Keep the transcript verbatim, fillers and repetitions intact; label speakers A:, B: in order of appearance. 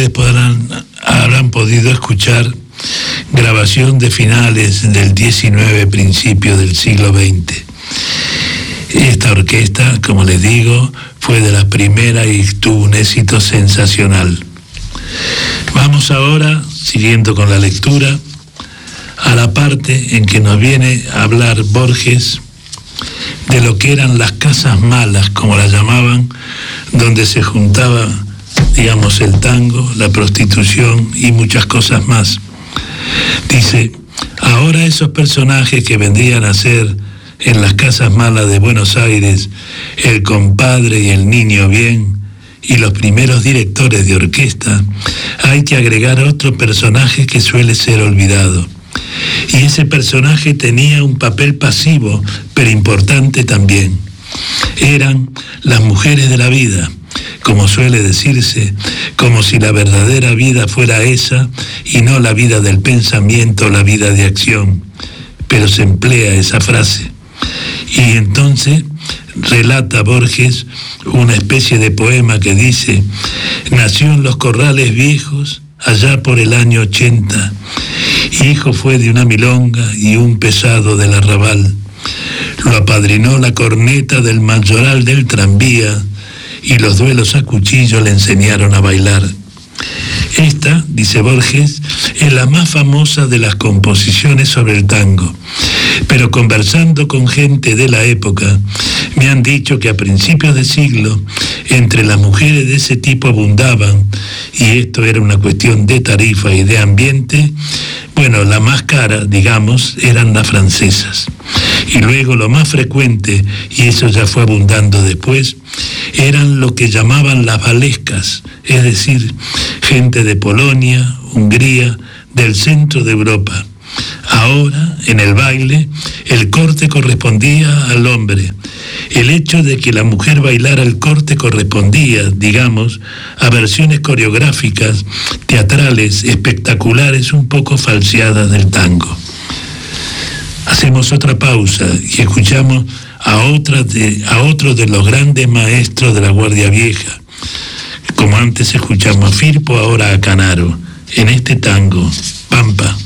A: ustedes podrán, habrán podido escuchar grabación de finales del diecinueve, principio del siglo veinte. Esta orquesta, como les digo, fue de las primeras y tuvo un éxito sensacional. Vamos ahora, siguiendo con la lectura, a la parte en que nos viene a hablar Borges de lo que eran las casas malas, como las llamaban, donde se juntaba, digamos, el tango, la prostitución y muchas cosas más. Dice, ahora esos personajes que vendrían a ser en las casas malas de Buenos Aires, el compadre y el niño bien, y los primeros directores de orquesta, hay que agregar otro personaje que suele ser olvidado. Y ese personaje tenía un papel pasivo, pero importante también. Eran las mujeres de la vida, como suele decirse, como si la verdadera vida fuera esa y no la vida del pensamiento, la vida de acción. Pero se emplea esa frase. Y entonces relata Borges una especie de poema que dice: nació en los corrales viejos allá por el año ochenta, hijo fue de una milonga y un pesado del arrabal, lo apadrinó la corneta del mayoral del tranvía y los duelos a cuchillo le enseñaron a bailar. Esta, dice Borges, es la más famosa de las composiciones sobre el tango, pero conversando con gente de la época, me han dicho que a principios de siglo, entre las mujeres de ese tipo abundaban, y esto era una cuestión de tarifa y de ambiente, bueno, la más cara, digamos, eran las francesas. Y luego lo más frecuente, y eso ya fue abundando después, eran lo que llamaban las valescas, es decir, gente de Polonia, Hungría, del centro de Europa. Ahora, en el baile, el corte correspondía al hombre. El hecho de que la mujer bailara el corte correspondía, digamos, a versiones coreográficas, teatrales, espectaculares, un poco falseadas del tango. Hacemos otra pausa y escuchamos a, otra de, a otro de los grandes maestros de la Guardia Vieja. Como antes escuchamos a Firpo, ahora a Canaro, en este tango, Pampa.